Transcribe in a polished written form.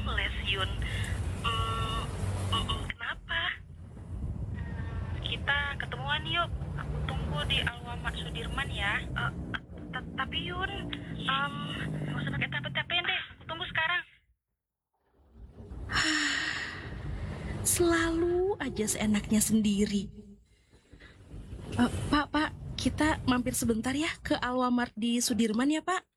homeless, Yun. Kenapa? Kita ketemuan yuk. Aku tunggu di Alfamart Sudirman ya. Tapi Yun, nggak usah pakai capek-capekin deh. Aku tunggu sekarang. Selalu aja seenaknya sendiri. Pak, kita mampir sebentar ya ke Alfamart di Sudirman ya, Pak?